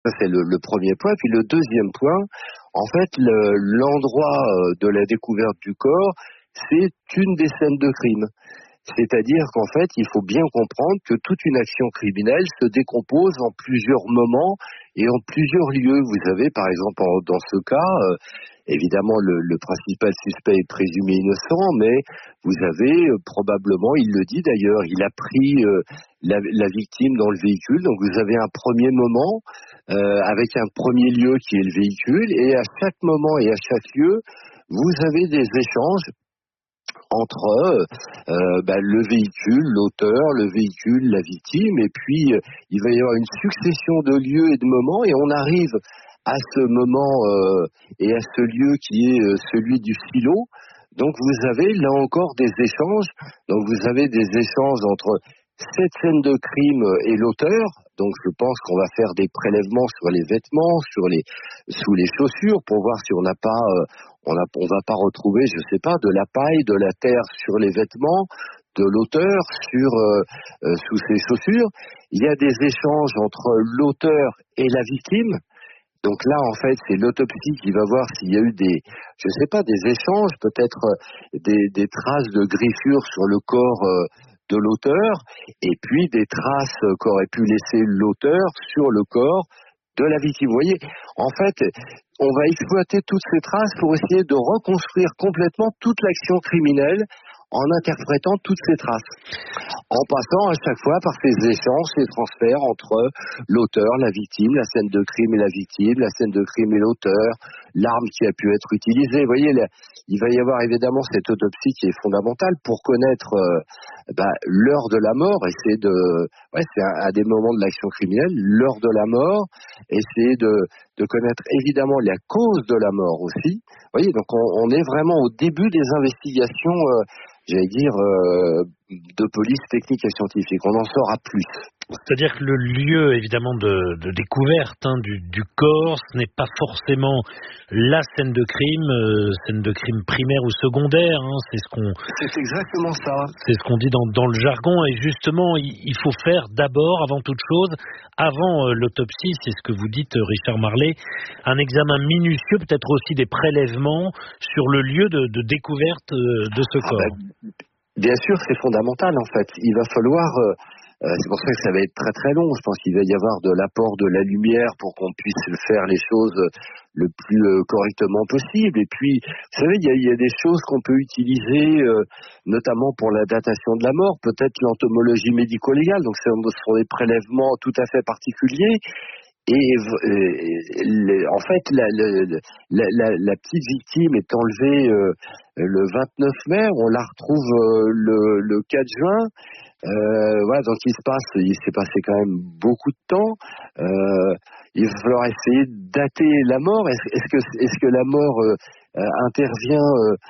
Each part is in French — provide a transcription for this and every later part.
Ça, c'est le premier point. Puis le deuxième point, en fait, l'endroit de la découverte du corps, c'est une des scènes de crime. C'est-à-dire qu'en fait, il faut bien comprendre que toute une action criminelle se décompose en plusieurs moments et en plusieurs lieux. Vous avez, par exemple, dans ce cas, évidemment, le principal suspect est présumé innocent, mais vous avez probablement, il le dit d'ailleurs, il a pris la victime dans le véhicule. Donc vous avez un premier moment avec un premier lieu qui est le véhicule, et à chaque moment et à chaque lieu, vous avez des échanges entre le véhicule, l'auteur, le véhicule, la victime, et puis il va y avoir une succession de lieux et de moments, et on arrive à ce moment et à ce lieu qui est celui du silo. Donc vous avez là encore des échanges. Donc vous avez des échanges entre cette scène de crime et l'auteur. Donc je pense qu'on va faire des prélèvements sur les vêtements, sous les chaussures, pour voir si on n'a pas on va pas retrouver, je sais pas, de la paille, de la terre sur les vêtements de l'auteur, sous ses chaussures. Il y a des échanges entre l'auteur et la victime. Donc là, en fait, c'est l'autopsie qui va voir s'il y a eu des échanges, peut-être des traces de griffures sur le corps de l'auteur, et puis des traces qu'aurait pu laisser l'auteur sur le corps de la victime. Vous voyez, en fait, on va exploiter toutes ces traces pour essayer de reconstruire complètement toute l'action criminelle en interprétant toutes ces traces, en passant à chaque fois par ces échanges, ces transferts entre l'auteur, la victime, la scène de crime et la victime, la scène de crime et l'auteur, l'arme qui a pu être utilisée. Vous voyez, il va y avoir évidemment cette autopsie qui est fondamentale pour connaître l'heure de la mort, c'est à des moments de l'action criminelle, l'heure de la mort, essayer de connaître évidemment la cause de la mort aussi. Vous voyez, donc on est vraiment au début des investigations, de police technique et scientifique. On en saura plus. C'est-à-dire que le lieu, évidemment, de découverte du corps, ce n'est pas forcément la scène de crime primaire ou secondaire. C'est exactement ça. C'est ce qu'on dit dans le jargon. Et justement, il faut faire d'abord, avant toute chose, avant l'autopsie, c'est ce que vous dites, Richard Marlé, un examen minutieux, peut-être aussi des prélèvements sur le lieu de découverte de ce corps. Bien sûr, c'est fondamental en fait. Il va falloir... c'est pour ça que ça va être très très long. Je pense qu'il va y avoir de l'apport de la lumière pour qu'on puisse faire les choses le plus correctement possible. Et puis, vous savez, il y a des choses qu'on peut utiliser, notamment pour la datation de la mort, peut-être l'entomologie médico-légale. Donc, ce sont des prélèvements tout à fait particuliers. Et en fait, la petite victime est enlevée le 29 mai. On la retrouve le 4 juin. Donc il s'est passé quand même beaucoup de temps. Il va falloir essayer de dater la mort. Est-ce que la mort intervient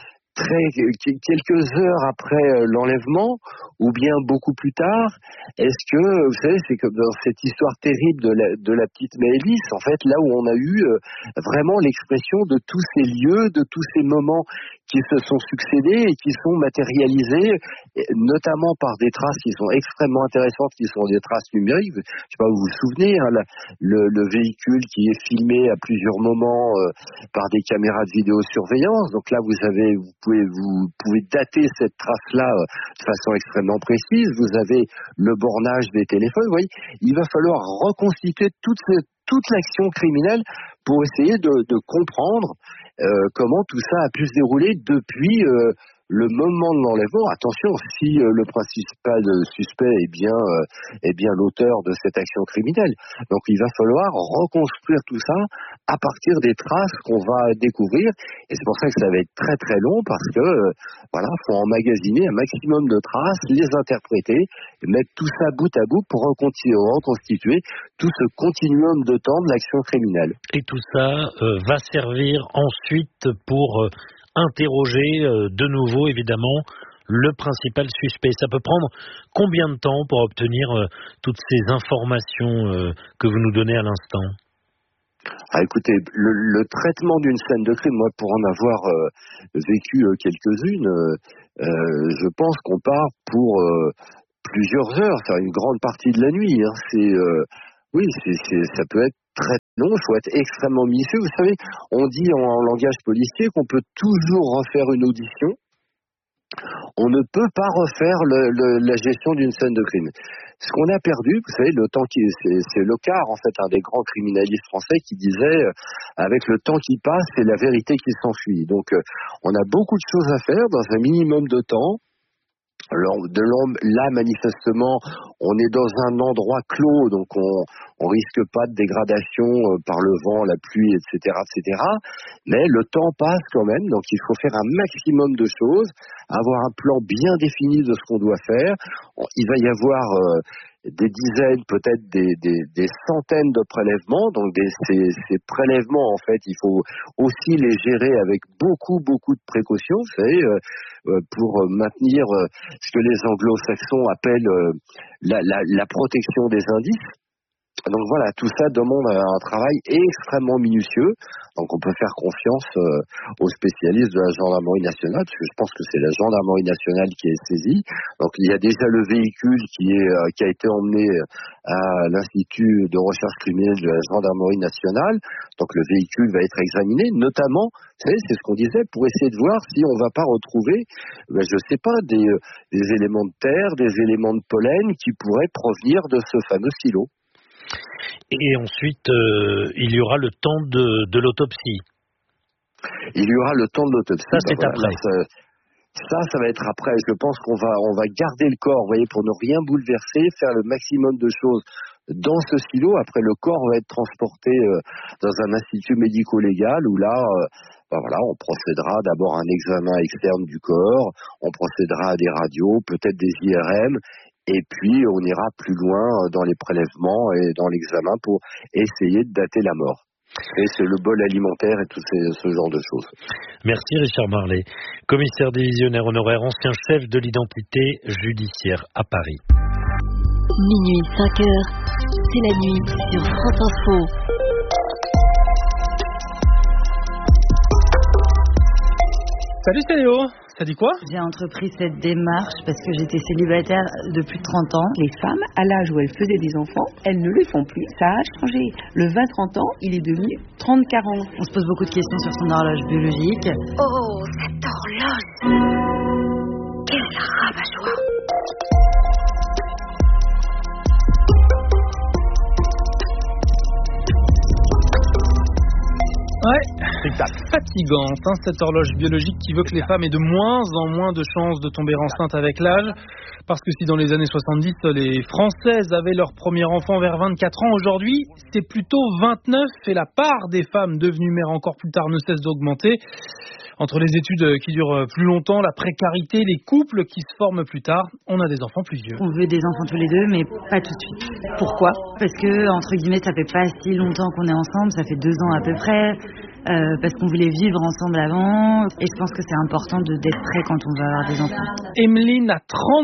quelques heures après l'enlèvement, ou bien beaucoup plus tard? Est-ce que, vous savez, c'est comme dans cette histoire terrible de la petite Maëlys, en fait, là où on a eu vraiment l'expression de tous ces lieux, de tous ces moments qui se sont succédés et qui sont matérialisés, notamment par des traces qui sont extrêmement intéressantes, qui sont des traces numériques. Je sais pas, vous vous souvenez, le véhicule qui est filmé à plusieurs moments par des caméras de vidéosurveillance. Donc là, vous pouvez dater cette trace-là de façon extrêmement précise. Vous avez le bornage des téléphones. Vous voyez, il va falloir reconstituer toute l'action criminelle pour essayer de comprendre comment tout ça a pu se dérouler depuis le moment de l'enlèvement. Attention, si le principal suspect est bien l'auteur de cette action criminelle. Donc il va falloir reconstruire tout ça à partir des traces qu'on va découvrir. Et c'est pour ça que ça va être très très long, parce que faut emmagasiner un maximum de traces, les interpréter, et mettre tout ça bout à bout pour reconstituer tout ce continuum de temps de l'action criminelle. Et tout ça va servir ensuite pour interroger de nouveau, évidemment, le principal suspect. Ça peut prendre combien de temps pour obtenir toutes ces informations que vous nous donnez à l'instant? Écoutez, le traitement d'une scène de crime, moi, pour en avoir vécu quelques-unes, je pense qu'on part pour plusieurs heures, une grande partie de la nuit. Oui, ça peut être très long, il faut être extrêmement minutieux. Vous savez, on dit en langage policier qu'on peut toujours refaire une audition. On ne peut pas refaire la gestion d'une scène de crime. Ce qu'on a perdu, vous savez, c'est Locard, en fait, un des grands criminalistes français, qui disait, avec le temps qui passe, c'est la vérité qui s'enfuit. Donc, on a beaucoup de choses à faire dans un minimum de temps. Là, manifestement, on est dans un endroit clos, donc on risque pas de dégradation par le vent, la pluie, etc., etc. Mais le temps passe quand même, donc il faut faire un maximum de choses, avoir un plan bien défini de ce qu'on doit faire. Il va y avoir des dizaines, peut-être des centaines de prélèvements. Donc ces prélèvements, en fait, il faut aussi les gérer avec beaucoup de précautions, vous savez, pour maintenir ce que les anglo-saxons appellent la protection des indices. Donc voilà, tout ça demande un travail extrêmement minutieux. Donc on peut faire confiance aux spécialistes de la gendarmerie nationale, parce que je pense que c'est la gendarmerie nationale qui est saisie. Donc il y a déjà le véhicule qui a été emmené à l'Institut de recherche criminelle de la gendarmerie nationale. Donc le véhicule va être examiné, notamment, vous savez, c'est ce qu'on disait, pour essayer de voir si on ne va pas retrouver, je sais pas, des éléments de terre, des éléments de pollen qui pourraient provenir de ce fameux silo. Et ensuite, il y aura le temps de l'autopsie. Il y aura le temps de l'autopsie. Ça, c'est après. Ça va être après. Je pense qu'on va garder le corps, vous voyez, pour ne rien bouleverser, faire le maximum de choses dans ce silo. Après, le corps va être transporté dans un institut médico-légal où là, on procédera d'abord à un examen externe du corps, on procédera à des radios, peut-être des IRM. Et puis, on ira plus loin dans les prélèvements et dans l'examen pour essayer de dater la mort. Et c'est le bol alimentaire et tout ce genre de choses. Merci Richard Marlet, commissaire divisionnaire honoraire, ancien chef de l'identité judiciaire à Paris. Minuit 5h, c'est la nuit sur France Info. Salut, c'est Léo. Ça dit quoi? J'ai entrepris cette démarche parce que j'étais célibataire depuis 30 ans. Les femmes, à l'âge où elles faisaient des enfants, elles ne les font plus. Ça a changé. Le 20-30 ans, il est devenu 30-40 ans. On se pose beaucoup de questions sur son horloge biologique. Oh, cette horloge! Quel rabat-joie! Ouais, c'est fatigante, cette horloge biologique qui veut que les femmes aient de moins en moins de chances de tomber enceinte avec l'âge. Parce que si dans les années 70, les Françaises avaient leur premier enfant vers 24 ans, aujourd'hui, c'est plutôt 29 et la part des femmes devenues mères encore plus tard ne cesse d'augmenter. Entre les études qui durent plus longtemps, la précarité, les couples qui se forment plus tard, on a des enfants plus vieux. On veut des enfants tous les deux, mais pas tout de suite. Pourquoi? Parce que, entre guillemets, ça fait pas si longtemps qu'on est ensemble, ça fait 2 ans à peu près, parce qu'on voulait vivre ensemble avant, et je pense que c'est important d'être prêt quand on va avoir des enfants. Emeline a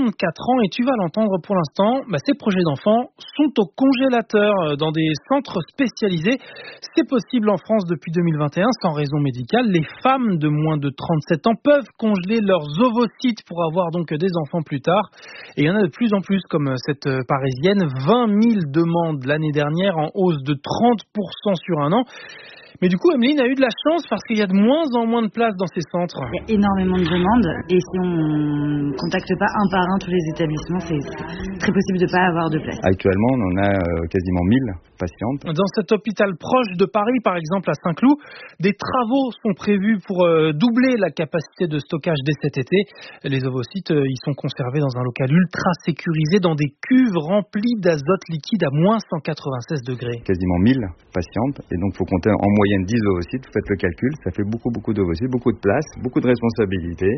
34 ans et tu vas l'entendre pour l'instant, ses projets d'enfants sont au congélateur dans des centres spécialisés. C'est possible en France depuis 2021 sans raison médicale. Les femmes de moins de 37 ans peuvent congeler leurs ovocytes pour avoir donc des enfants plus tard. Et il y en a de plus en plus comme cette parisienne, 20 000 demandes l'année dernière en hausse de 30% sur un an. Mais du coup, Emeline a eu de la chance parce qu'il y a de moins en moins de places dans ces centres. Il y a énormément de demandes et si on ne contacte pas un par un tous les établissements, c'est très possible de ne pas avoir de place. Actuellement, on en a quasiment 1000 patientes. Dans cet hôpital proche de Paris, par exemple à Saint-Cloud, des travaux sont prévus pour doubler la capacité de stockage dès cet été. Les ovocytes, ils sont conservés dans un local ultra sécurisé dans des cuves remplies d'azote liquide à moins 196 degrés. Quasiment 1000 patientes et donc il faut compter en moyenne 10 ovocytes. Vous faites le calcul, ça fait beaucoup d'ovocytes, beaucoup de place, beaucoup de responsabilités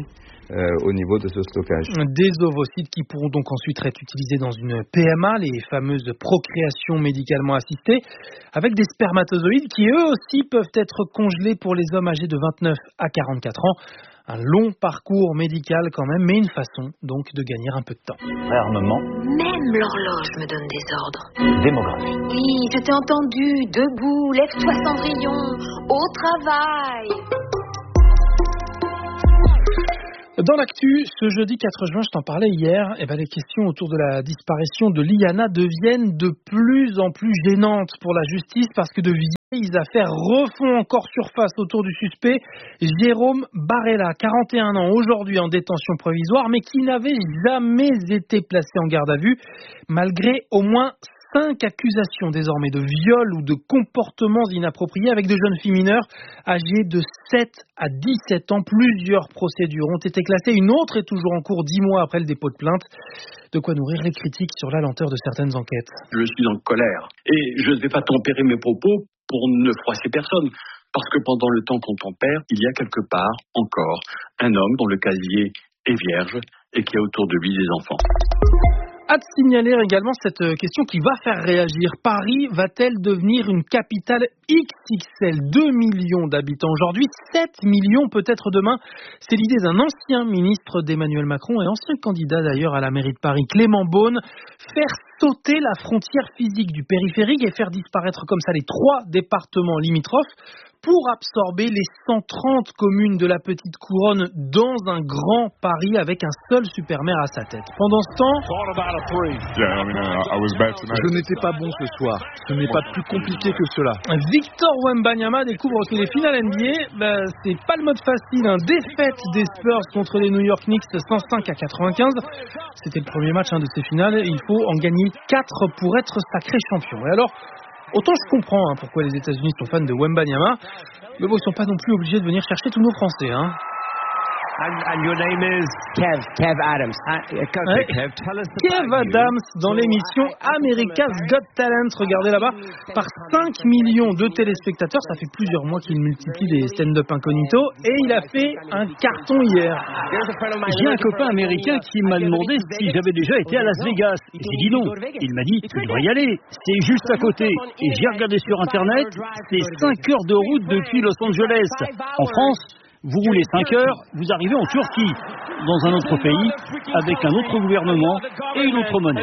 au niveau de ce stockage. Des ovocytes qui pourront donc ensuite être utilisés dans une PMA, les fameuses procréations médicalement assistées, avec des spermatozoïdes qui eux aussi peuvent être congelés pour les hommes âgés de 29 à 44 ans. Un long parcours médical quand même, mais une façon donc de gagner un peu de temps. Réarmement. Même l'horloge me donne des ordres. Démographie. Oui, je t'ai entendu. Debout, lève-toi Cendrillon. Au travail. Dans l'actu, ce jeudi 4 juin, je t'en parlais hier, les questions autour de la disparition de Liana deviennent de plus en plus gênantes pour la justice parce que de vieilles affaires refont encore surface autour du suspect Jérôme Barella, 41 ans, aujourd'hui en détention provisoire, mais qui n'avait jamais été placé en garde à vue, malgré au moins 5 accusations désormais de viol ou de comportements inappropriés avec de jeunes filles mineures âgées de 7 à 17 ans. Plusieurs procédures ont été classées. Une autre est toujours en cours 10 mois après le dépôt de plainte. De quoi nourrir les critiques sur la lenteur de certaines enquêtes. Je suis en colère et je ne vais pas tempérer mes propos pour ne froisser personne. Parce que pendant le temps qu'on tempère, il y a quelque part encore un homme dont le casier est vierge et qui a autour de lui des enfants. À te signaler également cette question qui va faire réagir. Paris va-t-elle devenir une capitale XXL? 2 millions d'habitants aujourd'hui, 7 millions peut-être demain. C'est l'idée d'un ancien ministre d'Emmanuel Macron et ancien candidat d'ailleurs à la mairie de Paris, Clément Beaune. Faire sauter la frontière physique du périphérique et faire disparaître comme ça les 3 départements limitrophes pour absorber les 130 communes de la petite couronne dans un grand Paris avec un seul super-maire à sa tête. Pendant ce temps, je n'étais pas bon ce soir. Ce n'est pas plus compliqué que cela. Victor Wembanyama découvre que les finales NBA, c'est pas le mode facile. Défaite des Spurs contre les New York Knicks 105 à 95. C'était le premier match de ces finales. Il faut en gagner 4 pour être sacré champion. Et alors, autant je comprends pourquoi les États-Unis sont fans de Wembanyama, mais bon, ils sont pas non plus obligés de venir chercher tous nos Français. And your name is Kev Adams. Kev Adams dans l'émission America's Got Talent, regardez là-bas, par 5 millions de téléspectateurs. Ça fait plusieurs mois qu'il multiplie les stand-up incognito et il a fait un carton hier. J'ai un copain américain qui m'a demandé si j'avais déjà été à Las Vegas. J'ai dit non. Il m'a dit tu devrais y aller, c'est juste à côté. Et j'ai regardé sur internet, c'est 5 heures de route depuis Los Angeles. En France, vous roulez 5 heures, vous arrivez en Turquie, dans un autre pays, avec un autre gouvernement et une autre monnaie.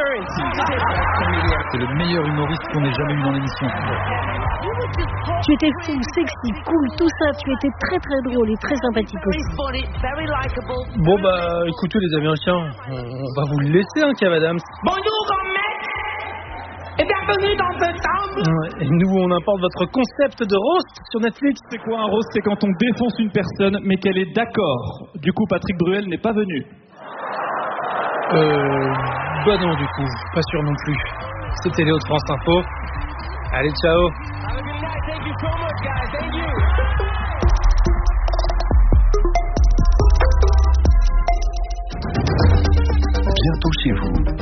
C'est le meilleur humoriste qu'on ait jamais eu dans l'émission. Tu étais fou, sexy, cool, tout ça, tu étais très très drôle et très sympathique aussi. Bon écoutez les Américains, on va vous le laisser Kev Adams. Bonjour et bienvenue dans ce temple. Et nous, on importe votre concept de roast sur Netflix. C'est quoi un roast? C'est quand on défonce une personne, mais qu'elle est d'accord. Du coup, Patrick Bruel n'est pas venu. Non, du coup, pas sûr non plus. C'était Léo de France Info. Allez, ciao. Bientôt chez vous.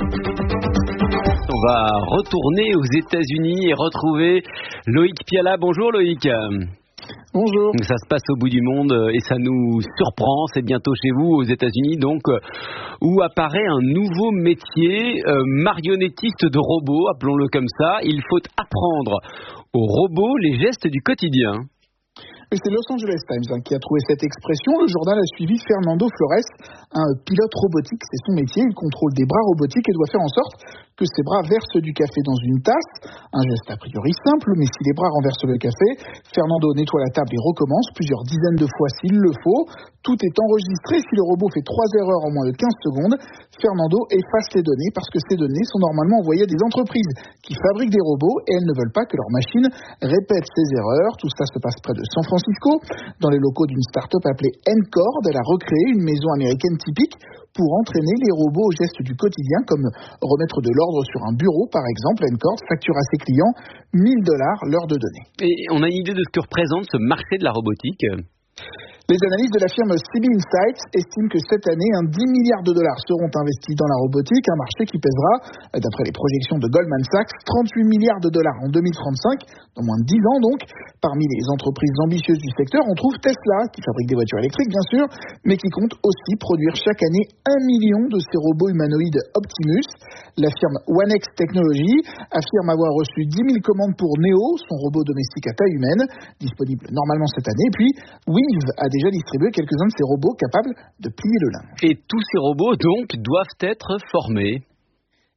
On va retourner aux États-Unis et retrouver Loïc Piala. Bonjour Loïc. Bonjour. Ça se passe au bout du monde et ça nous surprend. C'est bientôt chez vous aux États-Unis, donc où apparaît un nouveau métier, marionnettiste de robots, appelons-le comme ça. Il faut apprendre aux robots les gestes du quotidien. Et c'est Los Angeles Times qui a trouvé cette expression. Le journal a suivi Fernando Flores, un pilote robotique. C'est son métier. Il contrôle des bras robotiques et doit faire en sorte que ses bras versent du café dans une tasse. Un geste a priori simple, mais si les bras renversent le café, Fernando nettoie la table et recommence plusieurs dizaines de fois s'il le faut. Tout est enregistré. Si le robot fait 3 erreurs en moins de 15 secondes, Fernando efface les données parce que ces données sont normalement envoyées à des entreprises qui fabriquent des robots et elles ne veulent pas que leurs machines répètent ces erreurs. Tout ça se passe près de San Francisco, dans les locaux d'une start-up appelée Ncord. Elle a recréé une maison américaine typique pour entraîner les robots aux gestes du quotidien, comme remettre de l'ordre sur un bureau, par exemple. Ncord facture à ses clients $1000 l'heure de données. Et on a une idée de ce que représente ce marché de la robotique ? Les analystes de la firme CB Insights estiment que cette année, 10 milliards de dollars seront investis dans la robotique, un marché qui pèsera, d'après les projections de Goldman Sachs, 38 milliards de dollars en 2035, dans moins de 10 ans donc. Parmi les entreprises ambitieuses du secteur, on trouve Tesla, qui fabrique des voitures électriques bien sûr, mais qui compte aussi produire chaque année 1 million de ces robots humanoïdes Optimus. La firme OneX Technology affirme avoir reçu 10 000 commandes pour Neo, son robot domestique à taille humaine, disponible normalement cette année. Et puis, Weave a déjà distribué quelques-uns de ces robots capables de plier le linge. Et tous ces robots, donc, doivent être formés.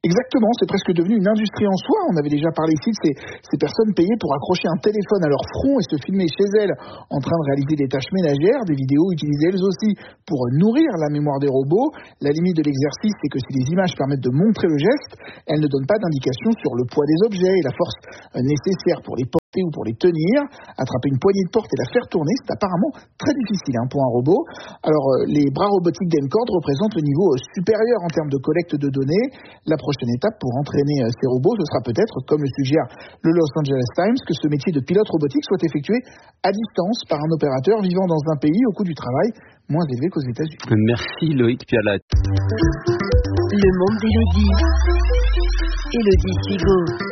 Exactement, c'est presque devenu une industrie en soi. On avait déjà parlé ici de ces personnes payées pour accrocher un téléphone à leur front et se filmer chez elles en train de réaliser des tâches ménagères, des vidéos utilisées elles aussi pour nourrir la mémoire des robots. La limite de l'exercice, c'est que si les images permettent de montrer le geste, elles ne donnent pas d'indication sur le poids des objets et la force nécessaire pour les porter ou pour les tenir. Attraper une poignée de porte et la faire tourner, c'est apparemment très difficile pour un robot. Alors, les bras robotiques d'Encord représentent le niveau supérieur en termes de collecte de données. La prochaine étape pour entraîner ces robots, ce sera peut-être, comme le suggère le Los Angeles Times, que ce métier de pilote robotique soit effectué à distance par un opérateur vivant dans un pays au coût du travail moins élevé qu'aux États-Unis. Merci Loïc Pialat. Le monde d'Élodie. Élodie Figo.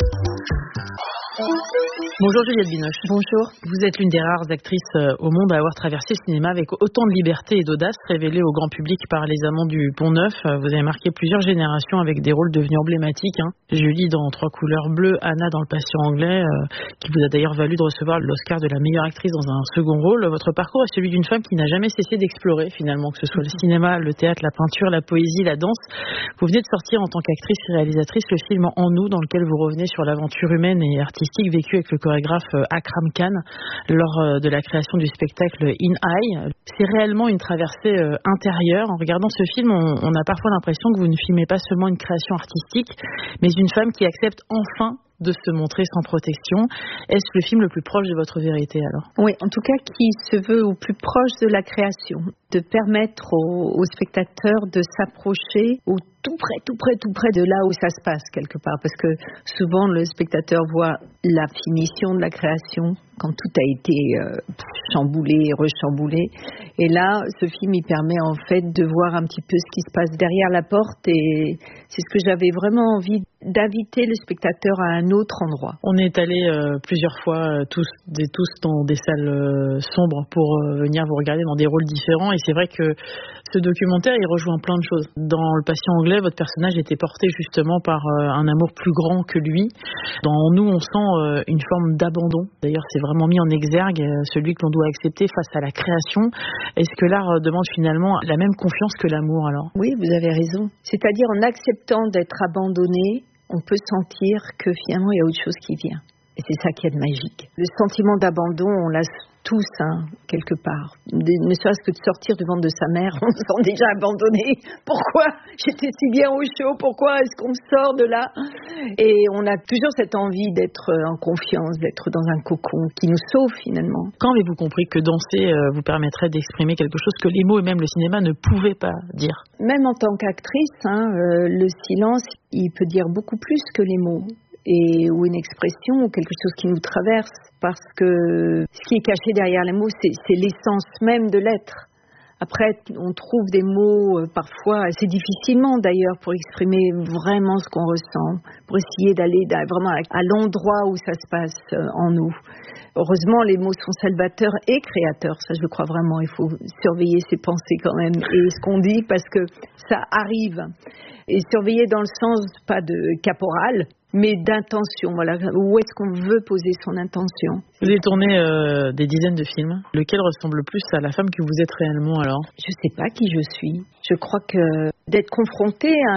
Bonjour Juliette Binoche. Bonjour. Vous êtes l'une des rares actrices au monde à avoir traversé le cinéma avec autant de liberté et d'audace révélée au grand public par Les Amants du Pont-Neuf. Vous avez marqué plusieurs générations avec des rôles devenus emblématiques. Julie dans Trois couleurs bleues, Anna dans Le Patient anglais, qui vous a d'ailleurs valu de recevoir l'Oscar de la meilleure actrice dans un second rôle. Votre parcours est celui d'une femme qui n'a jamais cessé d'explorer finalement, que ce soit le cinéma, le théâtre, la peinture, la poésie, la danse. Vous venez de sortir en tant qu'actrice et réalisatrice le film En nous, dans lequel vous revenez sur l'aventure humaine et artistique vécue avec le chorégraphe Akram Khan lors de la création du spectacle In Eye. C'est réellement une traversée intérieure. En regardant ce film, on a parfois l'impression que vous ne filmez pas seulement une création artistique, mais une femme qui accepte enfin de se montrer sans protection. Est-ce le film le plus proche de votre vérité alors ? Oui, en tout cas qui se veut au plus proche de la création, de permettre aux spectateurs de s'approcher au tout près de là où ça se passe quelque part, parce que souvent le spectateur voit la finition de la création quand tout a été chamboulé, rechamboulé, et là ce film il permet en fait de voir un petit peu ce qui se passe derrière la porte, et c'est ce que j'avais vraiment envie d'inviter le spectateur à un autre endroit. On est allé plusieurs fois tous dans des salles sombres pour venir vous regarder dans des rôles différents, et c'est vrai que ce documentaire il rejoint plein de choses. Dans Le Patient anglais, votre personnage était porté justement par un amour plus grand que lui. Dans Nous, on sent une forme d'abandon. D'ailleurs, c'est vraiment mis en exergue celui que l'on doit accepter face à la création. Est-ce que l'art demande finalement la même confiance que l'amour alors ? Oui, vous avez raison. C'est-à-dire en acceptant d'être abandonné, on peut sentir que finalement il y a autre chose qui vient. Et c'est ça qui est de magique. Le sentiment d'abandon, on l'a tous, quelque part. Ne serait-ce que de sortir du ventre de sa mère, on se sent déjà abandonné. Pourquoi j'étais si bien au chaud ? Pourquoi est-ce qu'on me sort de là ? Et on a toujours cette envie d'être en confiance, d'être dans un cocon qui nous sauve finalement. Quand avez-vous compris que danser vous permettrait d'exprimer quelque chose que les mots et même le cinéma ne pouvaient pas dire ? Même en tant qu'actrice, le silence, il peut dire beaucoup plus que les mots. Ou une expression ou quelque chose qui nous traverse, parce que ce qui est caché derrière les mots, c'est l'essence même de l'être. Après, on trouve des mots parfois assez difficilement d'ailleurs pour exprimer vraiment ce qu'on ressent, pour essayer d'aller vraiment à l'endroit où ça se passe en nous. Heureusement, les mots sont salvateurs et créateurs, ça je le crois vraiment. Il faut surveiller ses pensées quand même et ce qu'on dit, parce que ça arrive. Et surveiller dans le sens, pas de caporal, mais d'intention. Voilà, où est-ce qu'on veut poser son intention ? Vous avez tourné des dizaines de films. Lequel ressemble le plus à la femme que vous êtes réellement alors ? Je ne sais pas qui je suis. Je crois que d'être confrontée à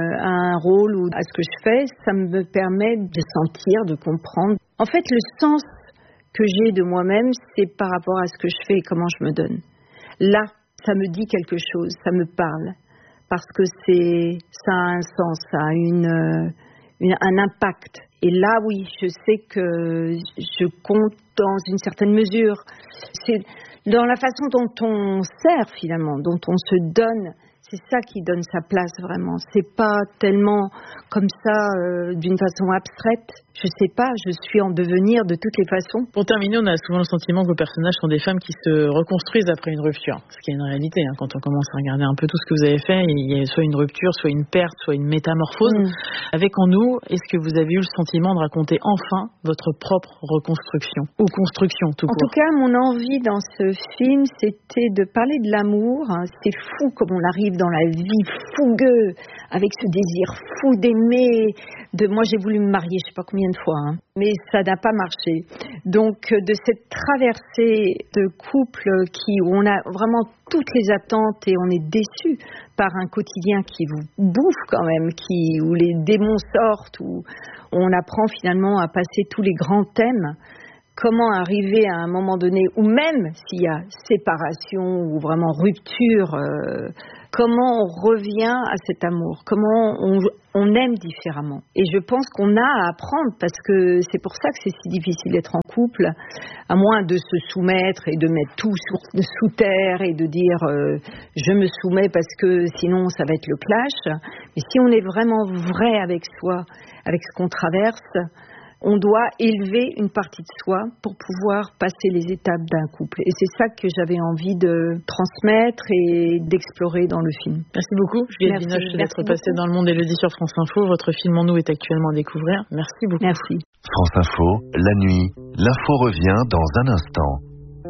un rôle ou à ce que je fais, ça me permet de sentir, de comprendre. En fait, le sens que j'ai de moi-même, c'est par rapport à ce que je fais et comment je me donne. Là, ça me dit quelque chose, ça me parle. Parce que ça a un sens, ça a un impact. Et là, oui, je sais que je compte dans une certaine mesure. C'est dans la façon dont on sert finalement, dont on se donne. C'est ça qui donne sa place vraiment. C'est pas tellement comme ça, d'une façon abstraite. Je sais pas, je suis en devenir de toutes les façons. Pour terminer, on a souvent le sentiment que vos personnages sont des femmes qui se reconstruisent après une rupture. Ce qui est une réalité, quand on commence à regarder un peu tout ce que vous avez fait, il y a soit une rupture, soit une perte, soit une métamorphose. Avec En nous, est-ce que vous avez eu le sentiment de raconter enfin votre propre reconstruction ou construction tout court ? En tout cas, mon envie dans ce film, c'était de parler de l'amour. C'est fou comme on arrive dans la vie, fougueux, avec ce désir fou d'aimer. Moi, j'ai voulu me marier, je sais pas combien de fois, mais ça n'a pas marché. Donc de cette traversée de couple où on a vraiment toutes les attentes et on est déçu par un quotidien qui vous bouffe quand même, où les démons sortent, où on apprend finalement à passer tous les grands thèmes. Comment arriver à un moment donné, ou même s'il y a séparation ou vraiment rupture, comment on revient à cet amour, comment on aime différemment. Et je pense qu'on a à apprendre, parce que c'est pour ça que c'est si difficile d'être en couple, à moins de se soumettre et de mettre tout sous terre et de dire je me soumets parce que sinon ça va être le clash. Mais si on est vraiment vrai avec soi, avec ce qu'on traverse, on doit élever une partie de soi pour pouvoir passer les étapes d'un couple. Et c'est ça que j'avais envie de transmettre et d'explorer dans le film. Merci beaucoup, Juliette Binoche, d'être passée dans Le Monde Élodie sur France Info. Votre film En nous est actuellement à découvrir. Merci beaucoup. Merci. France Info, la nuit, l'info revient dans un instant.